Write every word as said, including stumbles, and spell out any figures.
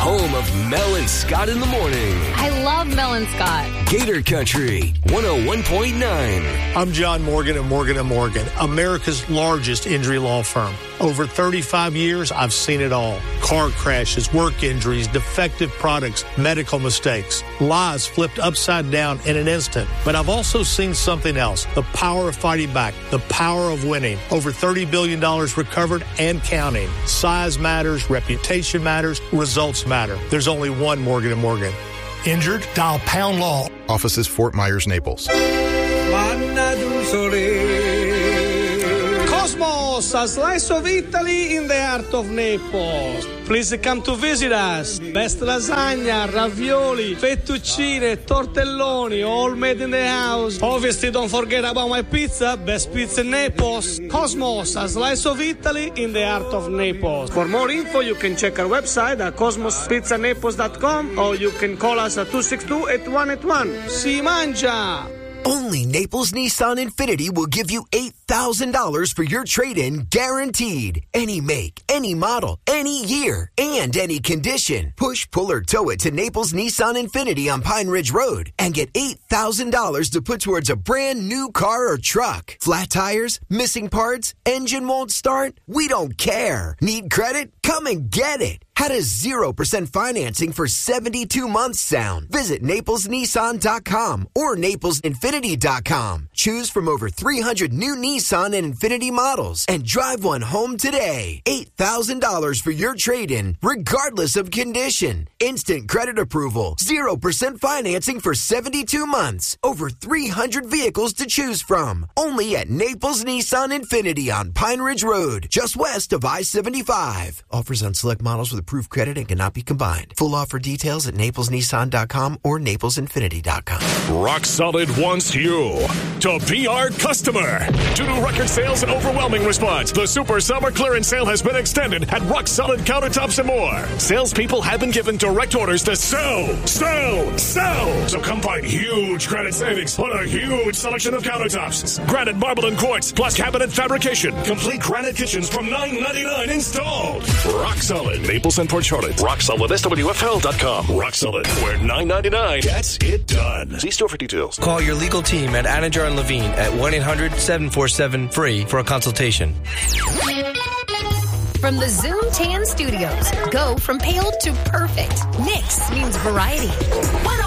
home of Mel and Scott in the morning. I love Mel and Scott. Gator Country, one oh one point nine. I'm John Morgan of Morgan and Morgan, America's largest injury law firm. Over thirty-five years, I've seen it all. Car crashes, work injuries, defective products, medical mistakes, lives flipped upside down in an instant. But I've also seen something else, the power of fighting back, the power of winning. Over thirty billion dollars recovered and counting. Size matters, reputation matters, results matter. There's only one Morgan and Morgan. Injured? Dial Pound Law. Offices Fort Myers, Naples. Cosmos, a slice of Italy in the heart of Naples. Please come to visit us. Best lasagna, ravioli, fettuccine, tortelloni, all made in the house. Obviously, don't forget about my pizza. Best pizza in Naples. Cosmos, a slice of Italy in the heart of Naples. For more info, you can check our website at cosmos pizza naples dot com or you can call us at two six two, eight one eight one. Si mangia! Only Naples Nissan Infiniti will give you eight thousand dollars for your trade-in guaranteed. Any make, any model, any year, and any condition. Push, pull, or tow it to Naples Nissan Infiniti on Pine Ridge Road and get eight thousand dollars to put towards a brand new car or truck. Flat tires? Missing parts? Engine won't start? We don't care. Need credit? Come and get it. How does zero percent financing for seventy-two months sound? Visit Naples Nissan dot com or Naples Infiniti dot com. Choose from over three hundred new Nissan and Infiniti models and drive one home today. eight thousand dollars for your trade-in, regardless of condition. Instant credit approval. zero percent financing for seventy-two months. Over three hundred vehicles to choose from. Only at Naples Nissan Infiniti on Pine Ridge Road, just west of I seventy-five. Offers on select models with approved credit and cannot be combined. Full offer details at Naples Nissan dot com or Naples Infiniti dot com. Rock Solid wants you to be our customer. Due to record sales and overwhelming response, the Super Summer Clearance Sale has been extended at Rock Solid Countertops and More. Salespeople have been given direct orders to sell, sell, sell. So come find huge credit savings on a huge selection of countertops. Granite, marble, and quartz, plus cabinet fabrication. Complete granite kitchens from nine ninety-nine installed. Rock Solid, Naples and Port Charlotte. Rock Solid, S W F L dot com. Rock Solid, where nine ninety-nine gets it done. See store for details. Call your legal team at Anajar and Levine at one eight hundred seven four seven free for a consultation. From the Zoom Tan Studios, go from pale to perfect. Mix means variety.